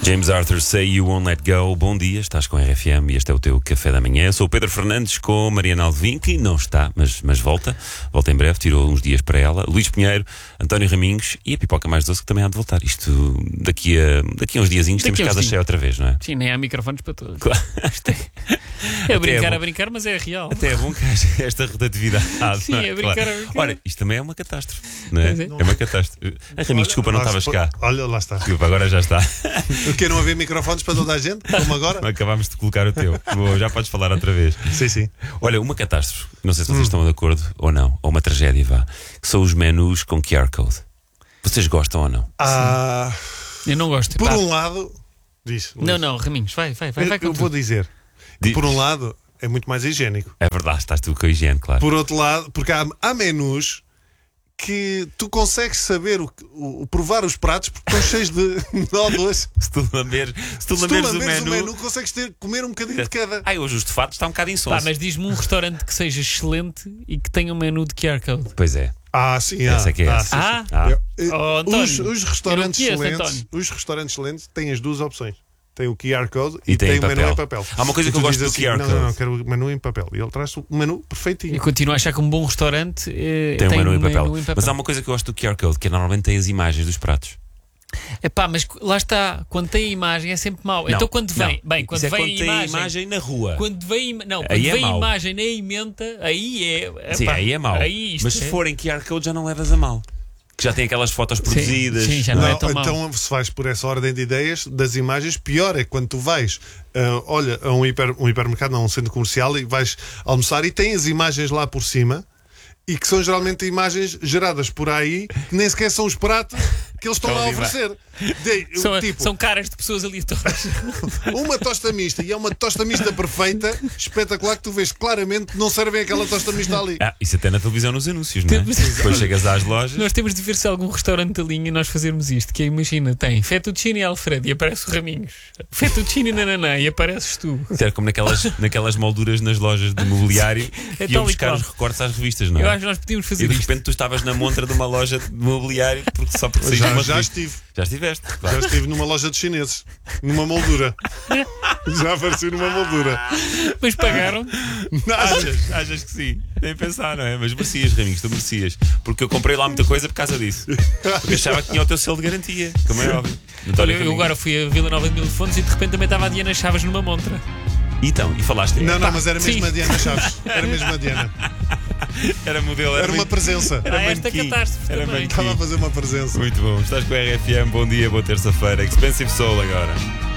James Arthur, Say You Won't Let Go. Bom dia, estás com a RFM e este é o teu Café da Manhã. Sou o Pedro Fernandes com Mariana Alvim, que não está, mas volta em breve, tirou uns dias para ela. Luís Pinheiro, António Raminhos e a Pipoca Mais Doce, que também há de voltar. Isto daqui a uns diazinhos temos casa cheia outra vez, não é? Sim, nem há microfones para todos. Claro. É brincar, a brincar, mas é real. Até é bom que haja esta rotatividade. Sim, é brincar, claro. a brincar. Ora, isto também é uma catástrofe, não é? É uma catástrofe. Raminhos, desculpa, não estavas cá. Olha, lá está. Desculpa, agora já está. Porque não haver microfones para toda a gente, como agora? Acabámos de colocar o teu. Já podes falar outra vez. Sim. Olha, uma catástrofe, não sei se vocês estão de acordo ou não, ou uma tragédia, vá, que são os menus com QR Code. Vocês gostam ou não? Eu não gosto. Por um lado, diz. Não, Raminhos, vai. Eu vou dizer. Por um lado, é muito mais higiênico. É verdade, estás tu com a higiene, claro. Por outro lado, porque há menus que tu consegues saber provar os pratos porque estão cheios de nódoas. Se tu lamberes o menu, consegues comer um bocadinho de cada. Hoje o estofado está um bocado insonso. Mas diz-me um restaurante que seja excelente e que tenha um menu de QR Code. Pois é. Sim. Essa é que é essa. António, os restaurantes excelentes têm as duas opções. Tem o QR Code e tem o menu em papel. Há uma coisa que eu gosto do QR Code. Não, quero o menu em papel. E ele traz o menu perfeitinho. Eu continuo a achar que um bom restaurante tem um menu em papel. Mas há uma coisa que eu gosto do QR Code, que normalmente tem as imagens dos pratos. Mas lá está, quando tem a imagem é sempre mau. Então quando vem, quando vem a imagem na rua. Quando vem a imagem na emenda, aí é. Sim, aí é mau. Mas se forem QR Code já não levas a mal. Que já tem aquelas fotos produzidas. Sim, já não é tão então, mau. se vais por essa ordem de ideias das imagens, pior é quando tu vais a um hipermercado, não, um centro comercial, e vais almoçar e tem as imagens lá por cima e que são geralmente imagens geradas por aí que nem sequer são os pratos que eles estão lá a oferecer. São caras de pessoas aleatórias. Uma tosta mista, e é uma tosta mista perfeita, espetacular, que tu vês claramente que não servem aquela tosta mista ali. Isso até na televisão nos anúncios, não é? Depois chegas às lojas. Nós temos de ver se há algum restaurante da linha e nós fazermos isto. Que imagina, tem fettuccine e Alfredo e aparece o Raminhos, fettuccine nananã e apareces tu. Era como naquelas molduras nas lojas de mobiliário É que iam tal e buscar qual. os recortes às revistas, não é? Eu acho que nós podíamos fazer E de isto. repente tu estavas na montra de uma loja de mobiliário só porque saíste de uma Já revista. estive. Já estiveste, claro. Já estive numa loja de chineses, numa moldura. Já apareci numa moldura. Mas pagaram. Achas que sim? Nem pensar, não é? Mas merecias, Raminhos, tu merecias. Porque eu comprei lá muita coisa por causa disso. Porque achava que tinha o teu selo de garantia, como é óbvio. Olha, eu agora fui a Vila Nova de Mil Fontes e de repente também estava a Diana Chaves numa montra. Então, e falaste? Não, mas era mesmo Sim. a Diana Chaves. Era mesmo a Diana. Era modelo, Era uma presença. Esta catástrofe Era também. Estava a fazer uma presença. Muito bom, estás com a RFM, bom dia, boa terça-feira. Expensive Soul agora.